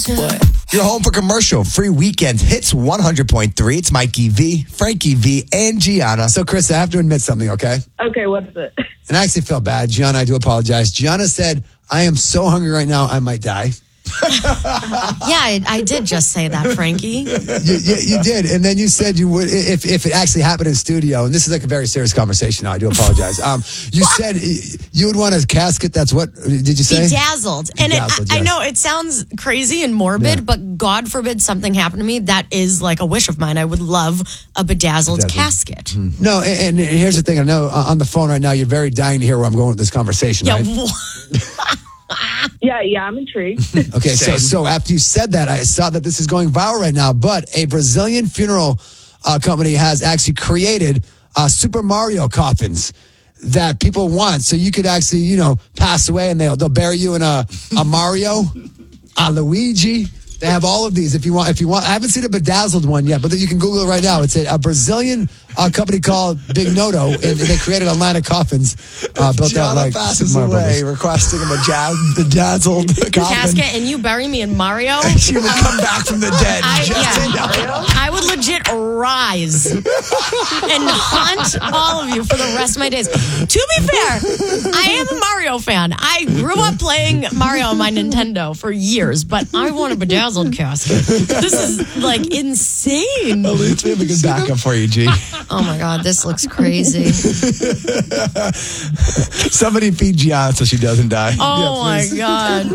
You're home for commercial free weekend hits 100.3. It's Mikey V, Frankie V, and Gianna. So, Chris, I have to admit something, okay? Okay, what's it? And I actually felt bad. Gianna, I do apologize. Gianna said, I am so hungry right now, I might die. Yeah, I did just say that, Frankie. You did. And then you said you would, if it actually happened in studio, and this is like a very serious conversation now, I do apologize. You said you would want a casket that's what, did you say? Bedazzled. And Bedazzled, I yes. know it sounds crazy and morbid, but God forbid something happened to me. That is like a wish of mine. I would love a bedazzled casket. No, and here's the thing. I know on the phone right now, you're very dying to hear where I'm going with this conversation, Yeah, right? Yeah, I'm intrigued. Okay, so after you said that, I saw that this is going viral right now, but a Brazilian funeral company has actually created Super Mario coffins that people want. So you could actually, pass away and they'll bury you in a Mario, a Luigi. They have all of these if you want. I haven't seen a bedazzled one yet, but you can Google it right now. It's a Brazilian company called Big Noto, and they created Atlantic coffins built out like passes Super Mario away Brothers. requesting him a bedazzled coffin. casket, and you bury me in Mario? She would come back from the dead. I would legit rise and haunt all of you for the rest of my days. To be fair, I am a Mario fan. I grew up playing Mario on my Nintendo for years, but I want a bedazzled casket. This is like insane. At least we have a good backup for you, G. Oh my God, this looks crazy. Somebody feed Gianna so she doesn't die. Oh my God.